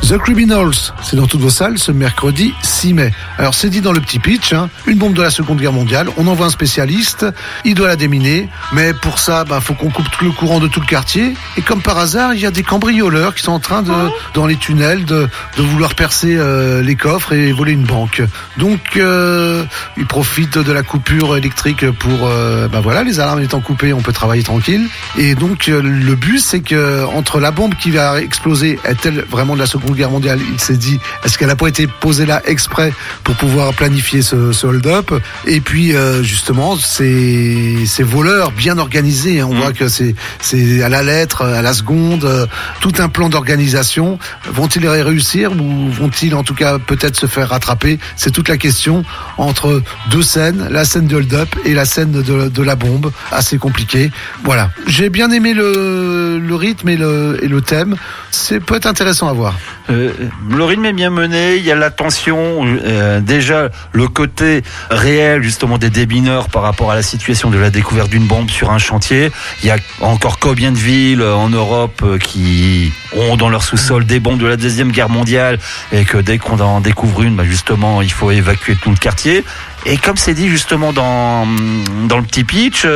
The Criminals, c'est dans toutes vos salles ce mercredi 6 mai. Alors c'est dit dans le petit pitch, une bombe de la Seconde Guerre mondiale, on envoie un spécialiste, il doit la déminer, mais pour ça, faut qu'on coupe tout le courant de tout le quartier, et comme par hasard, il y a des cambrioleurs qui sont en train dans les tunnels, de vouloir percer les coffres et voler une banque. Donc ils profitent de la coupure électrique pour, les alarmes étant coupées, on peut travailler tranquille. Et donc le but, c'est que entre la bombe qui va exploser, est-elle vraiment de la Seconde Guerre mondiale, il s'est dit, est-ce qu'elle n'a pas été posée là exprès pour pouvoir planifier ce hold-up? Et puis justement, ces voleurs bien organisés, on voit que c'est à la lettre, à la seconde, tout un plan d'organisation. Vont-ils réussir ou vont-ils en tout cas peut-être se faire rattraper? C'est toute la question entre deux scènes, la scène de hold-up et la scène de la bombe, assez compliquée. Voilà, j'ai bien aimé le rythme et le thème. C'est peut être intéressant à voir. Le rythme est bien mené, il y a la tension, déjà le côté réel justement des démineurs par rapport à la situation de la découverte d'une bombe sur un chantier. Il y a encore combien de villes en Europe qui ont dans leur sous-sol des bombes de la Deuxième Guerre mondiale et que dès qu'on en découvre une, justement il faut évacuer tout le quartier. Et comme c'est dit justement dans le petit pitch,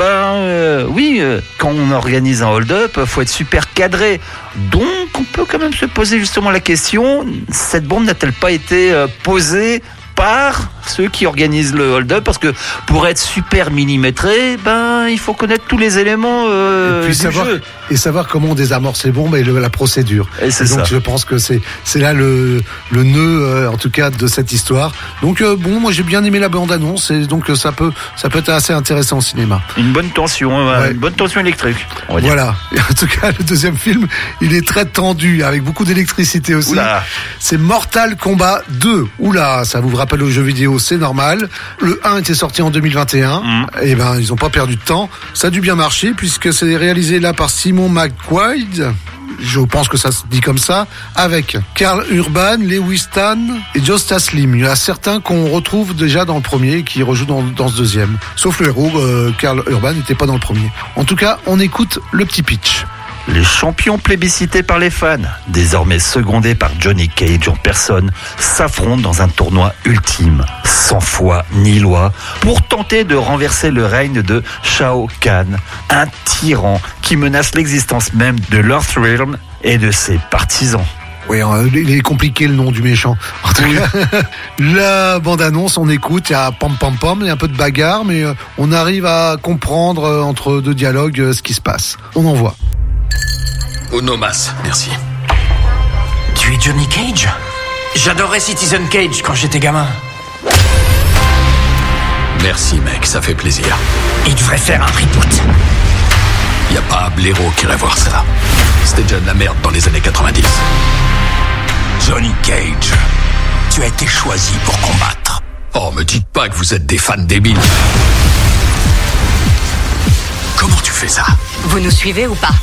quand on organise un hold-up, faut être super cadré. Donc on peut quand même se poser justement la question, cette bombe n'a-t-elle pas été posée par ceux qui organisent le hold-up, parce que pour être super millimétré, il faut connaître tous les éléments du jeu. Et savoir comment on désamorce les bombes et la procédure. Et c'est donc ça. Je pense que c'est là le nœud en tout cas de cette histoire. Donc moi j'ai bien aimé la bande-annonce et donc ça peut être assez intéressant au cinéma. Une bonne tension, une bonne tension électrique. Voilà. Et en tout cas le deuxième film, il est très tendu avec beaucoup d'électricité aussi. Oula. C'est Mortal Kombat 2. Oula, ça vous rappelle aux jeux vidéo, c'est normal. Le 1 était sorti en 2021. Et ils n'ont pas perdu de temps. Ça a dû bien marcher puisque c'est réalisé là par Simon McQuaid. Je pense que ça se dit comme ça, avec Karl Urban, Lewis Tan et Josta Slim. Il y en a certains qu'on retrouve déjà dans le premier et qui rejouent dans ce deuxième. Sauf le héros, Karl Urban n'était pas dans le premier. En tout cas, on écoute le petit pitch. Les champions plébiscités par les fans, désormais secondés par Johnny Cage en personne, s'affrontent dans un tournoi ultime, sans foi ni loi, pour tenter de renverser le règne de Shao Kahn, un tyran qui menace l'existence même de l'Earthrealm et de ses partisans. Oui, il est compliqué le nom du méchant. En tout cas, la bande-annonce, on écoute, il y a pam-pam-pam, il y a un peu de bagarre, mais on arrive à comprendre entre deux dialogues ce qui se passe. On en voit. Onomas, merci. Tu es Johnny Cage? J'adorais Citizen Cage quand j'étais gamin. Merci mec, ça fait plaisir. Il devrait faire un reboot. Y a pas un blaireau qui irait voir ça. C'était déjà de la merde dans les années 90. Johnny Cage, tu as été choisi pour combattre. Oh, me dites pas que vous êtes des fans débiles. Comment tu fais ça? Vous nous suivez ou pas?